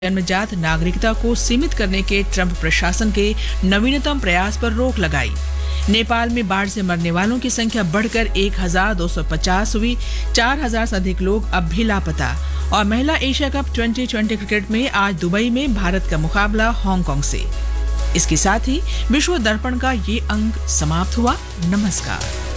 जन्मजात नागरिकता को सीमित करने के ट्रंप प्रशासन के नवीनतम प्रयास पर रोक लगाई। नेपाल में बाढ़ से मरने वालों की संख्या बढ़कर 1250 हुई। 4000 से अधिक लोग अब भी लापता। और महिला एशिया कप 2020 क्रिकेट में आज दुबई में भारत का मुकाबला हांगकांग से। इसके साथ ही विश्व दर्पण का ये अंक समाप्त हुआ। नमस्कार।